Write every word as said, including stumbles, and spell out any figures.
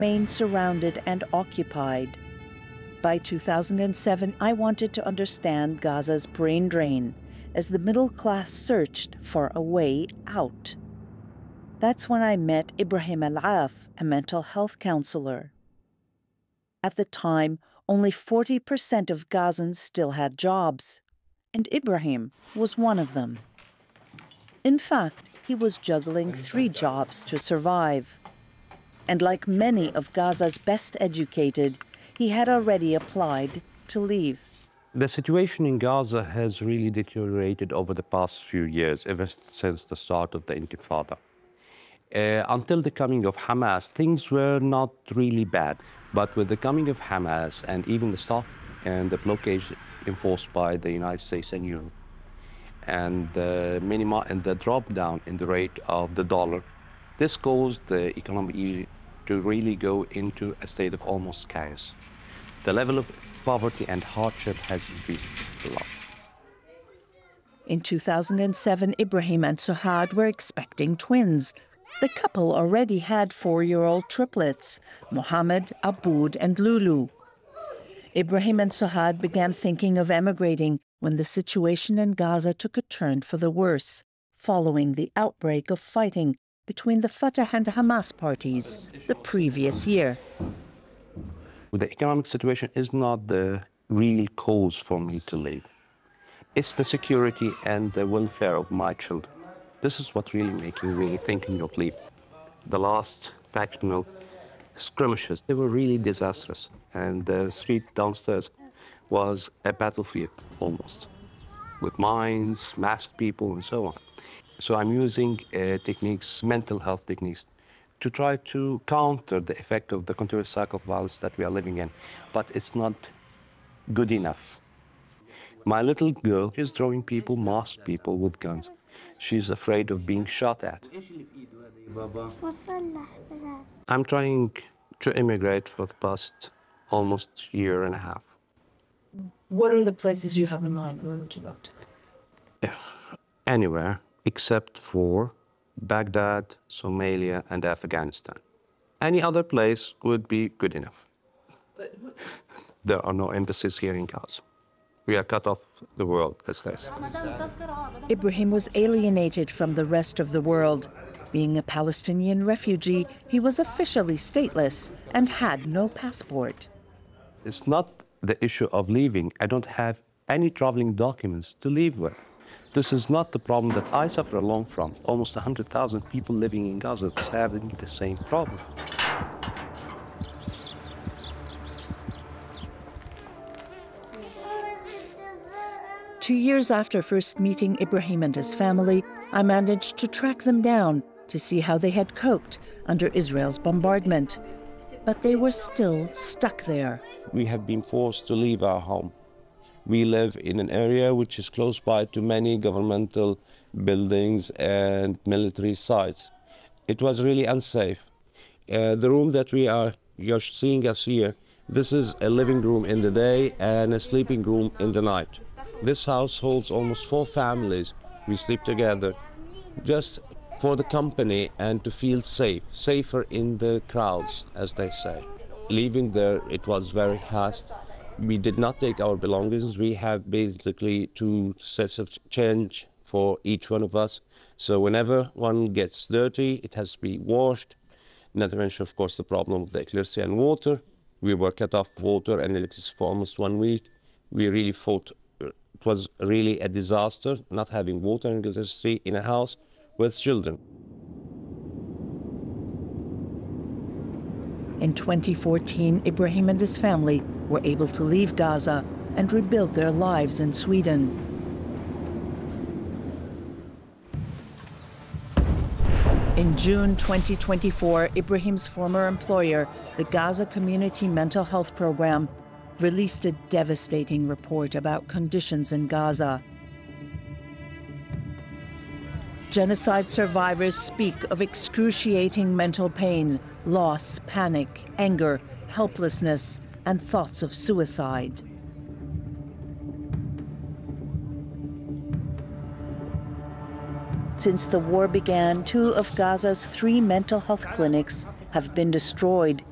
remained surrounded and occupied. By two thousand seven, I wanted to understand Gaza's brain drain as the middle class searched for a way out. That's when I met Ibrahim Al-Af, a mental health counselor. At the time, only forty percent of Gazans still had jobs, and Ibrahim was one of them. In fact, he was juggling three jobs to survive. And like many of Gaza's best educated, he had already applied to leave. The situation in Gaza has really deteriorated over the past few years, ever since the start of the Intifada. Uh, until the coming of Hamas, things were not really bad. But with the coming of Hamas and even the stop and the blockade enforced by the United States and Europe, and the minima and the drop down in the rate of the dollar, this caused the economy to really go into a state of almost chaos. The level of poverty and hardship has increased a lot. In two thousand seven, Ibrahim and Suhad were expecting twins. The couple already had four-year-old triplets, Mohammed, Aboud, and Lulu. Ibrahim and Suhad began thinking of emigrating when the situation in Gaza took a turn for the worse, following the outbreak of fighting between the Fatah and Hamas parties the previous year. The economic situation is not the real cause for me to leave. It's the security and the welfare of my children. This is what really making me thinking of leaving. The last factional skirmishes, they were really disastrous. And the street downstairs was a battlefield, almost, with mines, masked people, and so on. So I'm using uh, techniques, mental health techniques, to try to counter the effect of the continuous cycle of violence that we are living in. But it's not good enough. My little girl is drawing people, masked people with guns. She's afraid of being shot at. I'm trying to immigrate for the past almost year and a half. What are the places you have in mind? Where would you go to? Anywhere except for Baghdad, Somalia, and Afghanistan. Any other place would be good enough. But there are no embassies here in Gaza. We are cut off the world, as they say. Ibrahim was alienated from the rest of the world. Being a Palestinian refugee, he was officially stateless and had no passport. It's not the issue of leaving. I don't have any traveling documents to leave with. This is not the problem that I suffer along from. Almost one hundred thousand people living in Gaza is having the same problem. Two years after first meeting Ibrahim and his family, I managed to track them down to see how they had coped under Israel's bombardment. But they were still stuck there. We have been forced to leave our home. We live in an area which is close by to many governmental buildings and military sites. It was really unsafe. Uh, the room that we are, you're seeing us here, this is a living room in the day and a sleeping room in the night. This house holds almost four families. We sleep together just for the company and to feel safe, safer in the crowds, as they say. Leaving there, it was very fast. We did not take our belongings. We have basically two sets of change for each one of us. So whenever one gets dirty, it has to be washed. Not to mention, of course, the problem of the electricity and water. We were cut off water and electricity for almost one week. We really fought. It was really a disaster not having water and electricity in a house with children. In twenty fourteen, Ibrahim and his family were able to leave Gaza and rebuild their lives in Sweden. In June twenty twenty-four, Ibrahim's former employer, the Gaza Community Mental Health Program, released a devastating report about conditions in Gaza. Genocide survivors speak of excruciating mental pain, loss, panic, anger, helplessness, and thoughts of suicide. Since the war began, two of Gaza's three mental health clinics have been destroyed,